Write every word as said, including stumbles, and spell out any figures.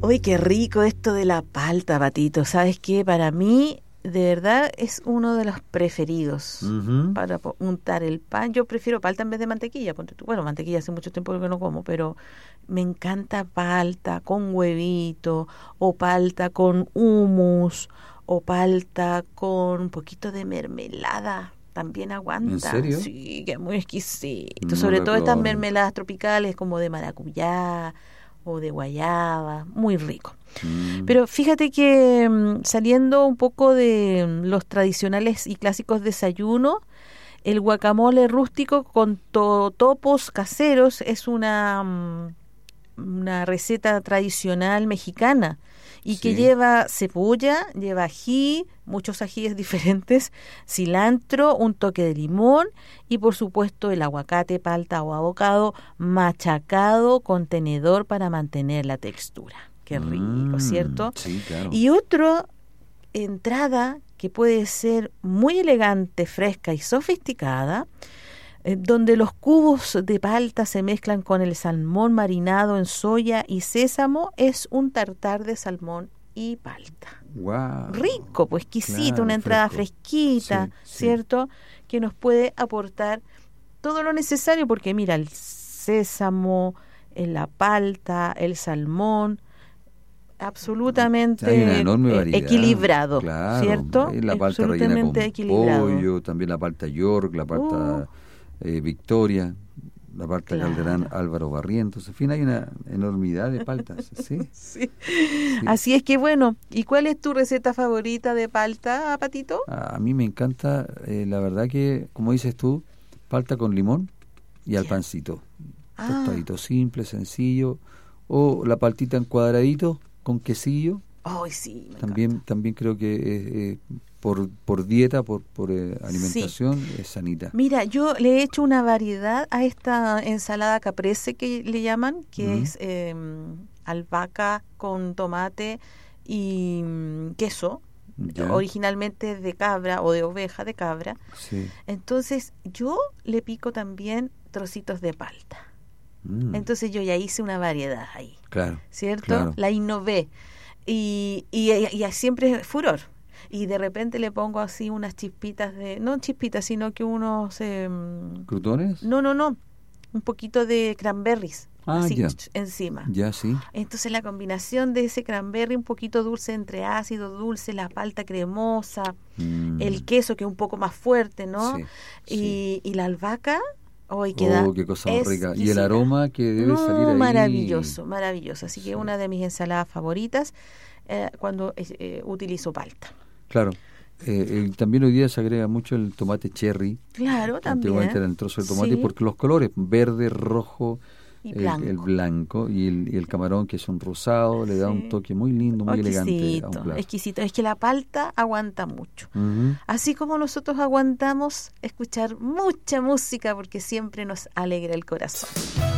Uy, qué rico esto de la palta, Patito. ¿Sabes qué? Para mí, de verdad, es uno de los preferidos Uh-huh. para po- untar el pan. Yo prefiero palta en vez de mantequilla. Ponte tú. Bueno, mantequilla hace mucho tiempo que no como, pero me encanta palta con huevito, o palta con hummus, o palta con un poquito de mermelada. También ¿En aguanta. serio? Sí, que es muy exquisito. No Sobre lo he todo estas probado nunca. mermeladas tropicales como de maracuyá o de guayaba. Muy rico. Mm. Pero fíjate que mm, saliendo un poco de mm, los tradicionales y clásicos desayunos, el guacamole rústico con totopos caseros es una, mm, una receta tradicional mexicana y que Sí. lleva cebolla, lleva ají, muchos ajíes diferentes, cilantro, un toque de limón y por supuesto el aguacate, palta o avocado machacado con tenedor para mantener la textura. Qué rico, Mm, ¿cierto? sí, claro. Y otra entrada que puede ser muy elegante, fresca y sofisticada, eh, donde los cubos de palta se mezclan con el salmón marinado en soya y sésamo, es un tartar de salmón y palta. Wow. Rico, pues exquisito, Claro, una entrada fresco. fresquita, Sí, sí. ¿cierto? Que nos puede aportar todo lo necesario, porque mira, el sésamo, eh, la palta, el salmón, absolutamente Hay una enorme eh, variedad. equilibrado, Claro. ¿cierto? Hay la palta rellena con Absolutamente equilibrado. pollo, también la palta York, la palta Uh. eh, Victoria, la palta Claro. Calderán Álvaro Barrientos. En fin, hay una enormidad de paltas. ¿Sí? Sí. Así es que bueno, ¿y cuál es tu receta favorita de palta, Patito? A, a mí me encanta, eh, la verdad que, como dices tú, palta con limón y al Ya. pancito. Ah. Tostadito simple, sencillo. O la paltita en cuadradito con quesillo. Ay, sí, me También también creo que eh, eh, por por dieta, por por eh, alimentación, es sanita. Mira, yo le he hecho una variedad a esta ensalada caprese que le llaman, que Mm. es eh, albahaca con tomate y mm, queso, Ya. originalmente de cabra o de oveja de cabra. Sí. Entonces yo le pico también trocitos de palta. Mm. Entonces yo ya hice una variedad ahí, Claro. ¿cierto? Claro. La innové y, y, y, y siempre es furor. Y de repente le pongo así unas chispitas de, no chispitas, sino que unos, eh, ¿Crutones? no, no, no, un poquito de cranberries, Ah, así ya. encima. Ya, sí. Entonces la combinación de ese cranberry un poquito dulce entre ácido, dulce, la palta cremosa, Mm. el queso que es un poco más fuerte, ¿no? Sí, y, sí. y la albahaca, hoy queda Oh, qué cosa más rica. Y el exquisita. aroma que debe No, salir ahí. maravilloso, maravilloso. Así Sí. que una de mis ensaladas favoritas eh, cuando eh, eh, utilizo palta. Claro. Eh, eh, también hoy día se agrega mucho el tomate cherry. Claro, Que antiguamente era también. el trozo de tomate, Sí. porque los colores, verde, rojo, Y el, blanco. el blanco y el, y el camarón, que es un rosado, le da Sí. un toque muy lindo, muy elegante a un Exquisito, plato. exquisito. Es que la palta aguanta mucho. Ujú. Así como nosotros aguantamos escuchar mucha música porque siempre nos alegra el corazón.